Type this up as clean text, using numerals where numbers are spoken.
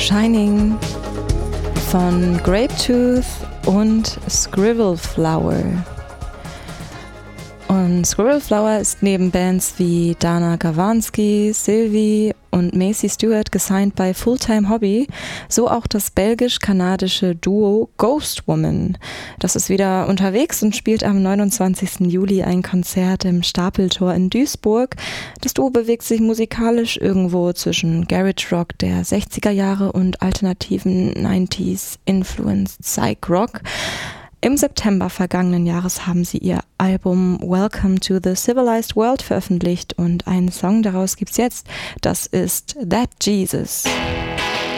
Shining von Grapetooth und Scribble Flower. Und Scribble Flower ist neben Bands wie Dana Gawanski, Sylvie und Macy Stewart gesigned bei Fulltime Hobby, so auch das belgisch-kanadische Duo Ghost Woman. Das ist wieder unterwegs und spielt am 29. Juli ein Konzert im Stapeltor in Duisburg. Das Duo bewegt sich musikalisch irgendwo zwischen Garage Rock der 60er Jahre und alternativen 90s Influenced Psych Rock. Im September vergangenen Jahres haben sie ihr Album Welcome to the Civilized World veröffentlicht und einen Song daraus gibt's jetzt. Das ist That Jesus.